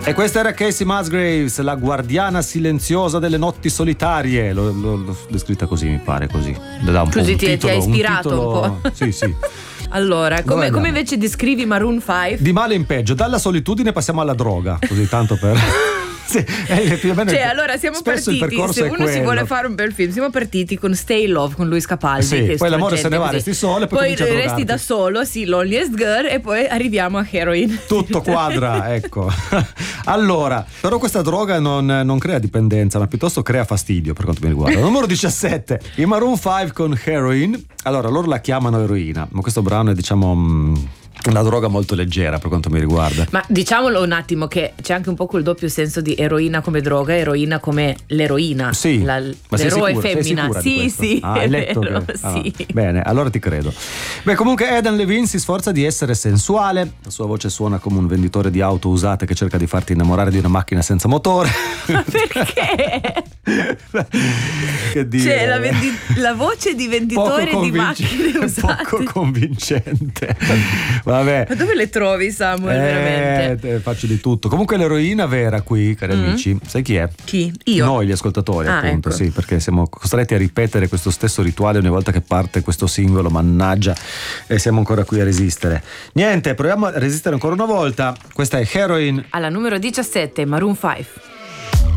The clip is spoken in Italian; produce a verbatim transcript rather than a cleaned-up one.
E questa era Casey Musgraves, la guardiana silenziosa delle notti solitarie. L'ho, l'ho, l'ho descritta così, mi pare, così. Le dà un così po' un ti, titolo, ti ha ispirato un, un, po'. Sì, sì. Allora, come, come invece descrivi Maroon cinque? Di male in peggio, dalla solitudine passiamo alla droga, così tanto per... Sì, è più o meno cioè, il, allora siamo partiti. Se è uno quello. si vuole fare un bel film, siamo partiti con Stay in Love con Luis Capaldi. Sì, che poi l'amore se ne va, così. resti solo, e poi, poi resti da solo, sì, Loneliest Girl, e poi arriviamo a Heroin. Tutto quadra, ecco. Allora, però questa droga non, non crea dipendenza, ma piuttosto crea fastidio per quanto mi riguarda. Numero diciassette, i Maroon cinque con Heroin. Allora, loro la chiamano eroina, ma questo brano è, diciamo, mh, una droga molto leggera per quanto mi riguarda. Ma diciamolo un attimo che c'è anche un po' quel doppio senso di eroina come droga, eroina come l'eroina. Sì, la, ma l'eroe sei femmina. Sei sì, sì, ah, hai letto vero, che... ah, sì. Bene, allora ti credo. Beh, comunque Adam Levine si sforza di essere sensuale, la sua voce suona come un venditore di auto usate che cerca di farti innamorare di una macchina senza motore. Ma perché? Che dire? Cioè, la, vendi- la voce di venditore Poco di convinc- macchine usate. Poco convincente. Vabbè. Ma dove le trovi, Samuel, eh, veramente? Faccio di tutto. Comunque l'eroina vera qui, cari Mm. amici, sai chi è? Chi? Io? Noi gli ascoltatori, Ah, appunto, ecco. sì, perché siamo costretti a ripetere questo stesso rituale ogni volta che parte questo singolo, mannaggia, e siamo ancora qui a resistere. Niente, proviamo a resistere ancora una volta. Questa è Heroin. Alla numero diciassette, Maroon cinque.